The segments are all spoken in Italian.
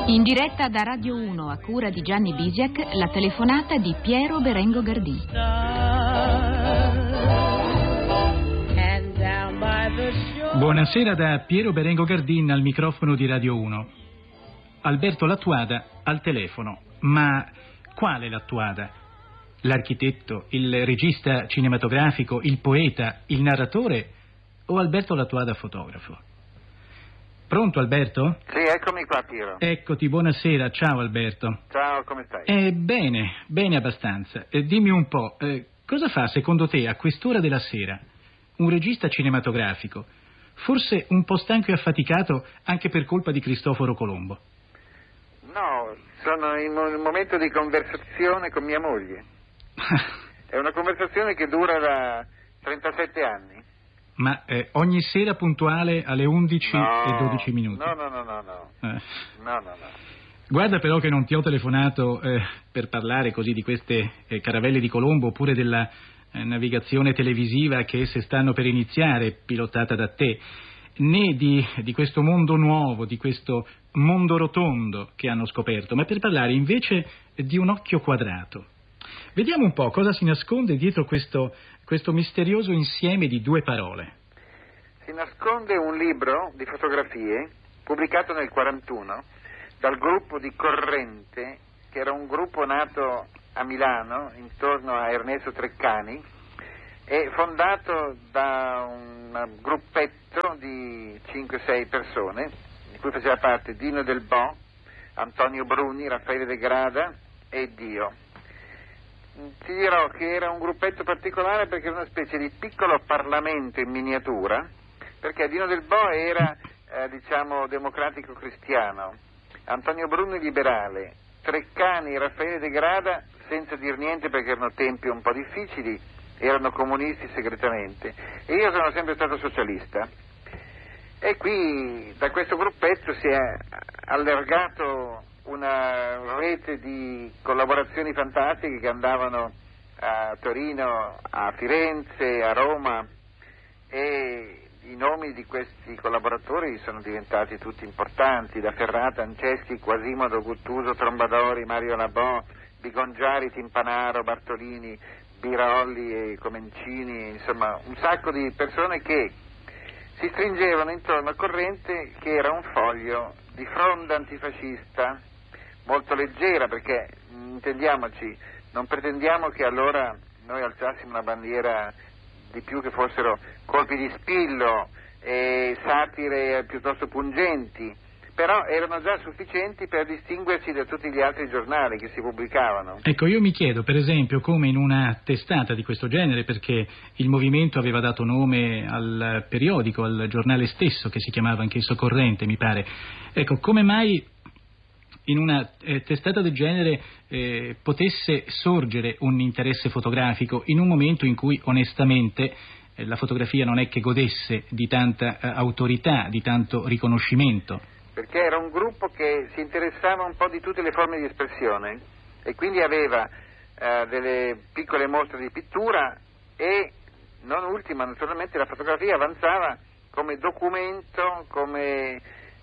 In diretta da Radio 1 a cura di Gianni Bisiak, la telefonata di Piero Berengo Gardin. Buonasera da Piero Berengo Gardin al microfono di Radio 1. Alberto Lattuada al telefono. Ma quale Lattuada? L'architetto, il regista cinematografico, il poeta, il narratore o Alberto Lattuada fotografo? Pronto Alberto? Sì, eccomi qua Piero. Eccoti, buonasera, ciao Alberto. Ciao, come stai? Bene abbastanza. Dimmi un po', cosa fa secondo te a quest'ora della sera un regista cinematografico, forse un po' stanco e affaticato anche per colpa di Cristoforo Colombo? No, sono in un momento di conversazione con mia moglie. È una conversazione che dura da 37 anni. Ma ogni sera puntuale alle 11 e 12 minuti? No. Guarda però che non ti ho telefonato per parlare così di queste caravelle di Colombo oppure della navigazione televisiva che esse stanno per iniziare, pilotata da te, né di questo mondo nuovo, di questo mondo rotondo che hanno scoperto, ma per parlare invece di un occhio quadrato. Vediamo un po' cosa si nasconde dietro questo misterioso insieme di due parole. Si nasconde un libro di fotografie pubblicato nel 1941 dal gruppo di Corrente, che era un gruppo nato a Milano intorno a Ernesto Treccani e fondato da un gruppetto di 5-6 persone, di cui faceva parte Dino Del Bo, Antonio Bruni, Raffaele De Grada e Dio. Ti dirò che era un gruppetto particolare perché era una specie di piccolo Parlamento in miniatura, perché Dino Del Bo era, democratico cristiano, Antonio Bruni liberale, Treccani e Raffaele De Grada, senza dir niente perché erano tempi un po' difficili, erano comunisti segretamente, e io sono sempre stato socialista. E qui da questo gruppetto si è allargato una rete di collaborazioni fantastiche che andavano a Torino, a Firenze, a Roma, e i nomi di questi collaboratori sono diventati tutti importanti, da Ferrata, Anceschi, Quasimodo, Guttuso, Trombadori, Mario Labò, Bigongiari, Timpanaro, Bartolini, Birolli e Comencini, insomma un sacco di persone che si stringevano intorno a Corrente, che era un foglio di fronda antifascista molto leggera, perché intendiamoci, non pretendiamo che allora noi alzassimo una bandiera di più che fossero colpi di spillo e satire piuttosto pungenti, però erano già sufficienti per distinguerci da tutti gli altri giornali che si pubblicavano. Ecco, io mi chiedo per esempio come in una testata di questo genere, perché il movimento aveva dato nome al periodico, al giornale stesso che si chiamava anch'esso Corrente mi pare, ecco, come mai in una testata del genere potesse sorgere un interesse fotografico in un momento in cui onestamente la fotografia non è che godesse di tanta autorità, di tanto riconoscimento? Perché era un gruppo che si interessava un po' di tutte le forme di espressione e quindi aveva delle piccole mostre di pittura e, non ultima, naturalmente la fotografia avanzava come documento, come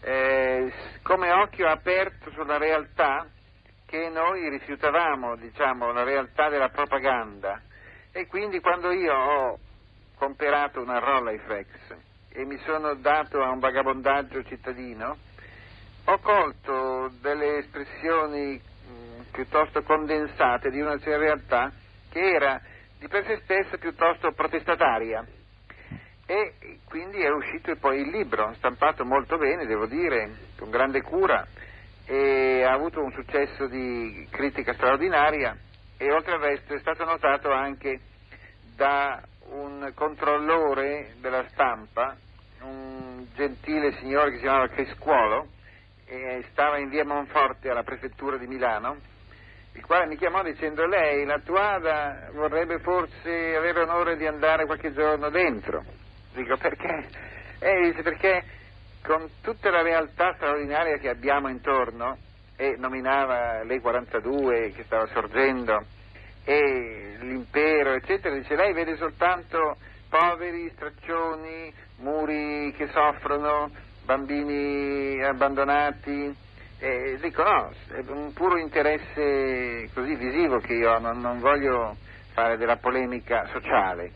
occhio aperto sulla realtà che noi rifiutavamo, la realtà della propaganda. E quindi quando io ho comperato una Rolleiflex e mi sono dato a un vagabondaggio cittadino, ho colto delle espressioni piuttosto condensate di una realtà che era di per sé stessa piuttosto protestataria. E quindi è uscito poi il libro, stampato molto bene, devo dire, con grande cura, e ha avuto un successo di critica straordinaria, e oltre al resto è stato notato anche da un controllore della stampa, un gentile signore che si chiamava Criscuolo, e stava in via Monforte alla prefettura di Milano, il quale mi chiamò dicendo: lei, Lattuada, vorrebbe forse avere onore di andare qualche giorno dentro. Dico: perché? Dice: perché con tutta la realtà straordinaria che abbiamo intorno, e nominava l'E42 che stava sorgendo e l'impero eccetera, dice: lei vede soltanto poveri, straccioni, muri che soffrono, bambini abbandonati, Dico no, è un puro interesse così visivo che io ho, non voglio fare della polemica sociale.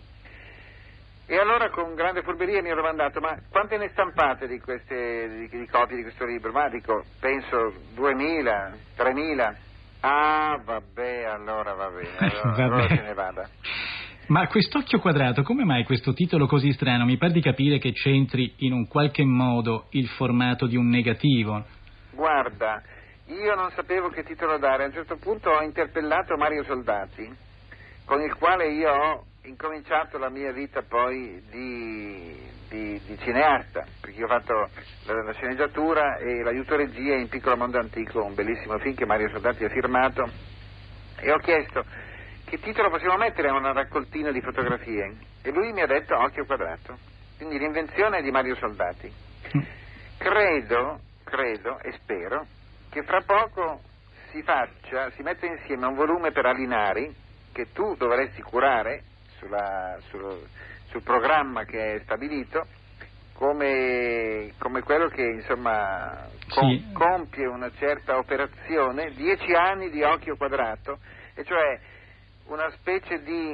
E allora con grande furberia mi ero domandato: ma quante ne stampate di copie di questo libro? Ma dico, penso 2.000, 3.000. Ah, vabbè, allora va bene, allora se ne vada. Ma quest'occhio quadrato, come mai questo titolo così strano? Mi pare di capire che c'entri in un qualche modo il formato di un negativo. Guarda, io non sapevo che titolo dare. A un certo punto ho interpellato Mario Soldati, con il quale io ho incominciato la mia vita poi di cineasta, perché io ho fatto la sceneggiatura e l'aiuto regia in Piccolo Mondo Antico, un bellissimo film che Mario Soldati ha firmato, e ho chiesto che titolo possiamo mettere a una raccoltina di fotografie, e lui mi ha detto Occhio Quadrato, quindi l'invenzione di Mario Soldati. Credo e spero che fra poco si metta insieme un volume per Alinari che tu dovresti curare sul programma che è stabilito, come quello che insomma compie una certa operazione, 10 anni di Occhio Quadrato, e cioè una specie di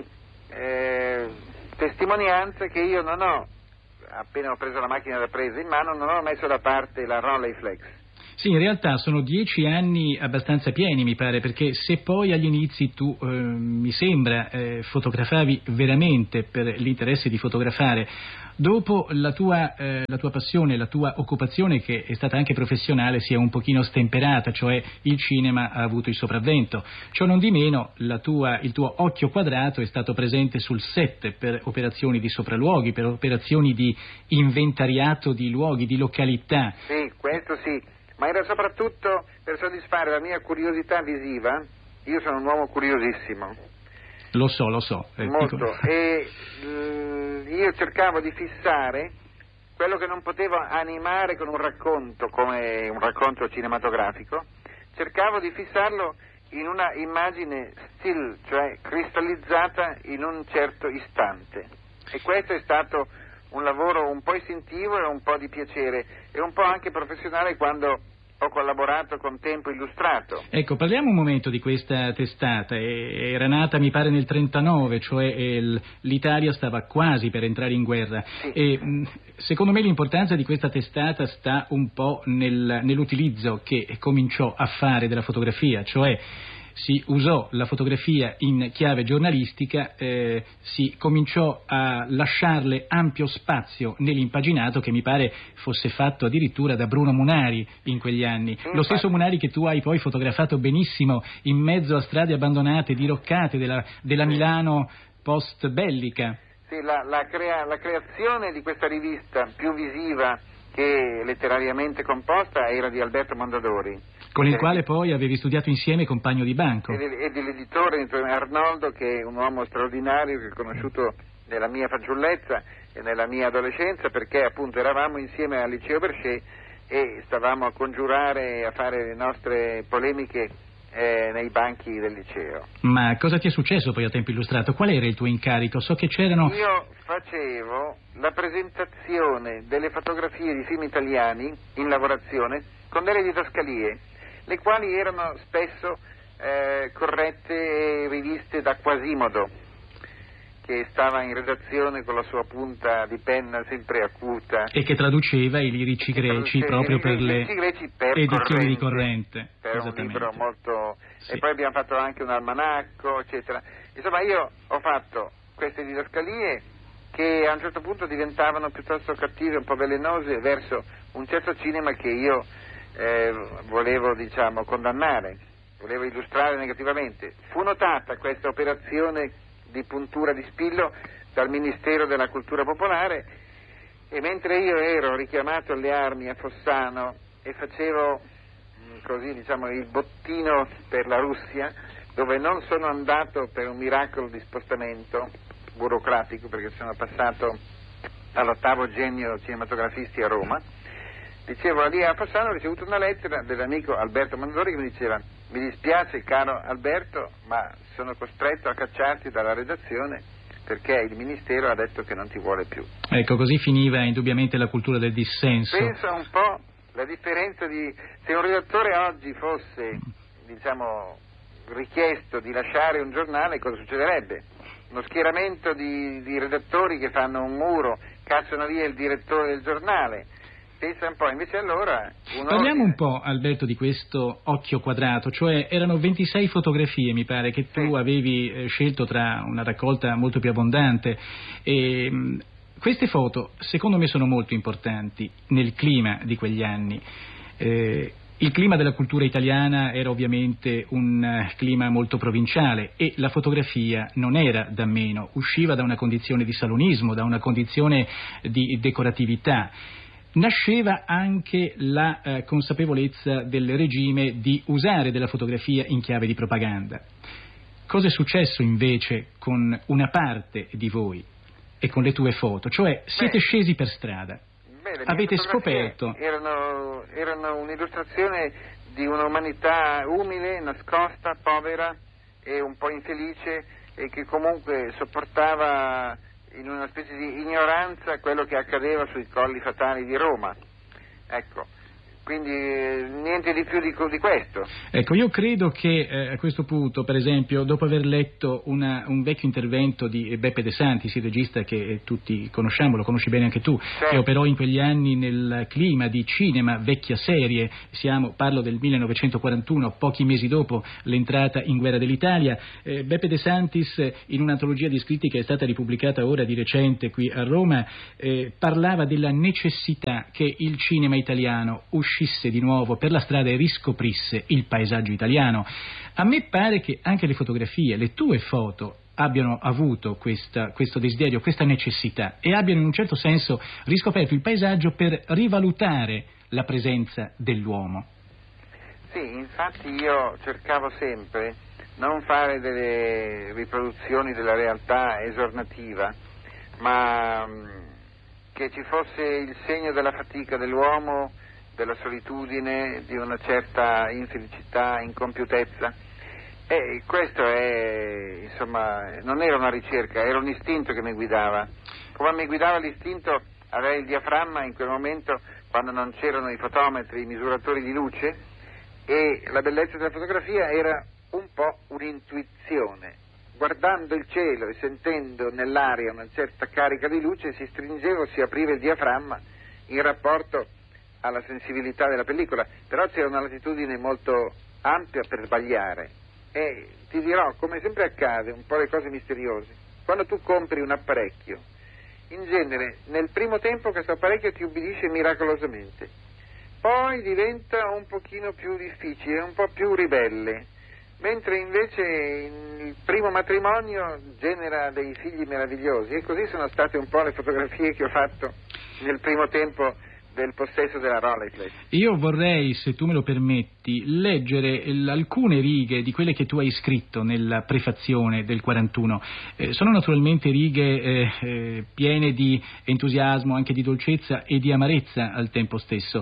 testimonianza che io non ho, appena ho preso la macchina da presa in mano, non ho messo da parte la Rolleiflex. Sì, in realtà sono 10 anni abbastanza pieni, mi pare, perché se poi agli inizi tu, mi sembra, fotografavi veramente per l'interesse di fotografare, dopo la tua passione, la tua occupazione, che è stata anche professionale, si è un pochino stemperata, cioè il cinema ha avuto il sopravvento. Ciò non di meno, il tuo occhio quadrato è stato presente sul set per operazioni di sopralluoghi, per operazioni di inventariato di luoghi, di località. Sì, questo sì. Ma era soprattutto per soddisfare la mia curiosità visiva. Io sono un uomo curiosissimo. Lo so. Molto. E io cercavo di fissare quello che non potevo animare con un racconto, come un racconto cinematografico. Cercavo di fissarlo in una immagine still, cioè cristallizzata in un certo istante. E questo è stato un lavoro un po' istintivo e un po' di piacere e un po' anche professionale quando ho collaborato con Tempo Illustrato. Ecco, parliamo un momento di questa testata. Era nata mi pare nel 1939, cioè l'Italia stava quasi per entrare in guerra. Sì. E secondo me l'importanza di questa testata sta un po' nell'utilizzo che cominciò a fare della fotografia, cioè si usò la fotografia in chiave giornalistica, si cominciò a lasciarle ampio spazio nell'impaginato, che mi pare fosse fatto addirittura da Bruno Munari in quegli anni. Lo stesso Munari che tu hai poi fotografato benissimo in mezzo a strade abbandonate, diroccate della Milano post-bellica. Sì, la creazione di questa rivista più visiva che letterariamente composta era di Alberto Mondadori, con il quale poi avevi studiato insieme, compagno di banco. E dell'editore Arnoldo, che è un uomo straordinario che ho conosciuto nella mia fanciullezza e nella mia adolescenza, perché appunto eravamo insieme al liceo Berchet e stavamo a congiurare e a fare le nostre polemiche nei banchi del liceo. Ma cosa ti è successo poi a Tempo Illustrato? Qual era il tuo incarico? So che c'erano... Io facevo la presentazione delle fotografie di film italiani in lavorazione con delle didascalie, le quali erano spesso corrette e riviste da Quasimodo, che stava in redazione con la sua punta di penna sempre acuta. E che traduceva i lirici greci proprio per le edizioni di Corrente. Per un libro molto... Sì. E poi abbiamo fatto anche un almanacco, eccetera. Insomma, io ho fatto queste didascalie che a un certo punto diventavano piuttosto cattive, un po' velenose verso un certo cinema che io volevo, diciamo, condannare, volevo illustrare negativamente. Fu notata questa operazione di puntura di spillo dal Ministero della Cultura Popolare, e mentre io ero richiamato alle armi a Fossano e facevo così, diciamo, il bottino per la Russia, dove non sono andato per un miracolo di spostamento burocratico, perché sono passato all'8° genio cinematografisti a Roma, dicevo lì a Fossano ho ricevuto una lettera dell'amico Alberto Mondadori che mi diceva: mi dispiace caro Alberto, ma sono costretto a cacciarti dalla redazione perché il Ministero ha detto che non ti vuole più. Ecco, così finiva indubbiamente la cultura del dissenso. Pensa un po' La differenza di... se un redattore oggi fosse, diciamo, richiesto di lasciare un giornale, cosa succederebbe? Uno schieramento di redattori che fanno un muro, cacciano via il direttore del giornale. Pensa un po', invece allora... Parliamo un po', Alberto, di questo occhio quadrato, cioè erano 26 fotografie, mi pare, che tu avevi scelto tra una raccolta molto più abbondante. E, queste foto, secondo me, sono molto importanti nel clima di quegli anni. Il clima della cultura italiana era ovviamente un clima molto provinciale e la fotografia non era da meno, usciva da una condizione di salonismo, da una condizione di decoratività. Nasceva anche la consapevolezza del regime di usare della fotografia in chiave di propaganda. Cosa è successo invece con una parte di voi e con le tue foto? Cioè siete scesi per strada, avete scoperto... Erano un'illustrazione di un'umanità umile, nascosta, povera e un po' infelice e che comunque sopportava in una specie di ignoranza quello che accadeva sui colli fatali di Roma. Ecco, quindi niente di più di questo. Ecco, io credo che a questo punto, per esempio, dopo aver letto un vecchio intervento di Beppe De Santis, il regista che tutti conosciamo, lo conosci bene anche tu, certo, che operò in quegli anni nel clima di cinema vecchia serie, parlo del 1941, pochi mesi dopo l'entrata in guerra dell'Italia. Beppe De Santis, in un'antologia di scritti che è stata ripubblicata ora di recente qui a Roma, parlava della necessità che il cinema italiano uscisse di nuovo per la strada e riscoprisse il paesaggio italiano. A me pare che anche le fotografie, le tue foto, abbiano avuto questo desiderio, questa necessità e abbiano in un certo senso riscoperto il paesaggio per rivalutare la presenza dell'uomo. Sì, infatti io cercavo sempre non fare delle riproduzioni della realtà esornativa, ma che ci fosse il segno della fatica dell'uomo, della solitudine, di una certa infelicità, incompiutezza. E questo è, insomma, non era una ricerca, era un istinto che mi guidava. Come mi guidava l'istinto, avere il diaframma in quel momento, quando non c'erano i fotometri, i misuratori di luce, e la bellezza della fotografia era un po' un'intuizione. Guardando il cielo e sentendo nell'aria una certa carica di luce, si stringeva, si apriva il diaframma in rapporto alla sensibilità della pellicola, però c'era una latitudine molto ampia per sbagliare. E ti dirò, come sempre accade, un po' le cose misteriose, quando tu compri un apparecchio, in genere nel primo tempo questo apparecchio ti ubbidisce miracolosamente, poi diventa un pochino più difficile, un po' più ribelle, mentre invece il primo matrimonio genera dei figli meravigliosi, e così sono state un po' le fotografie che ho fatto nel primo tempo del possesso della Rolleiflex. Io vorrei, se tu me lo permetti, leggere alcune righe di quelle che tu hai scritto nella prefazione del 41. Sono naturalmente righe piene di entusiasmo, anche di dolcezza e di amarezza al tempo stesso.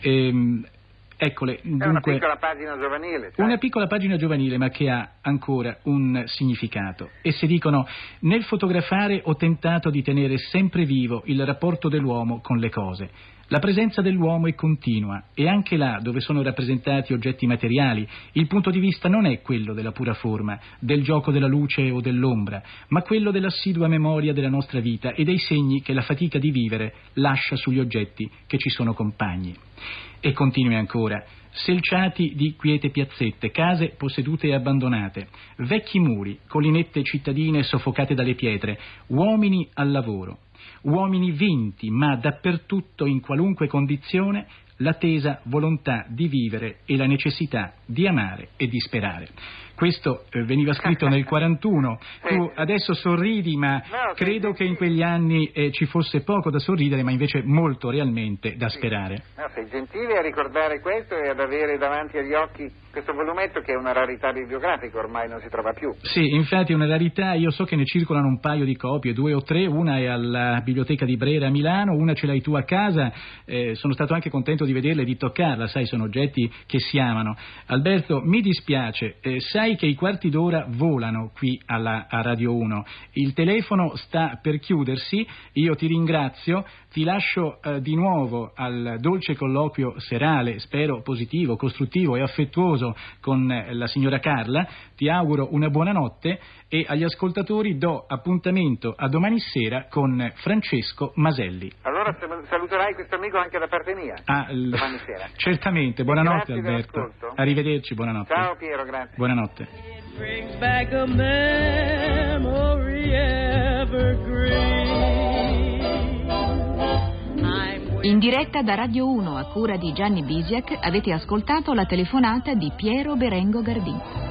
Eccole, dunque, è una piccola pagina giovanile. Sai? Una piccola pagina giovanile, ma che ha ancora un significato. Esse dicono: nel fotografare ho tentato di tenere sempre vivo il rapporto dell'uomo con le cose. La presenza dell'uomo è continua e anche là dove sono rappresentati oggetti materiali il punto di vista non è quello della pura forma, del gioco della luce o dell'ombra, ma quello dell'assidua memoria della nostra vita e dei segni che la fatica di vivere lascia sugli oggetti che ci sono compagni. E continui ancora: selciati di quiete piazzette, case possedute e abbandonate, vecchi muri, collinette cittadine soffocate dalle pietre, uomini al lavoro. Uomini vinti, ma dappertutto, in qualunque condizione, la tesa volontà di vivere e la necessità di amare e di sperare. Questo veniva scritto nel 41. Tu adesso sorridi, ma credo che in quegli anni ci fosse poco da sorridere, ma invece molto realmente da sperare. No, sei gentile a ricordare questo e ad avere davanti agli occhi questo volumetto, che è una rarità bibliografica, ormai non si trova più. Sì, infatti è una rarità. Io so che ne circolano un paio di copie, 2 o 3, una è alla Biblioteca di Brera a Milano, una ce l'hai tu a casa. Sono stato anche contento di di vederla e di toccarla, sai, sono oggetti che si amano. Alberto, mi dispiace, sai che i quarti d'ora volano qui a Radio 1, il telefono sta per chiudersi, io ti ringrazio, ti lascio di nuovo al dolce colloquio serale, spero positivo, costruttivo e affettuoso con la signora Carla, ti auguro una buona notte e agli ascoltatori do appuntamento a domani sera con Francesco Maselli. Allora saluterai questo amico anche da parte mia, domani sera. Certamente, buonanotte Grazie Alberto. dell'ascolto. Arrivederci, buonanotte. Ciao Piero, grazie. Buonanotte. Brings back a memory evergreen. In diretta da Radio 1 a cura di Gianni Bisiak avete ascoltato la telefonata di Piero Berengo Gardin.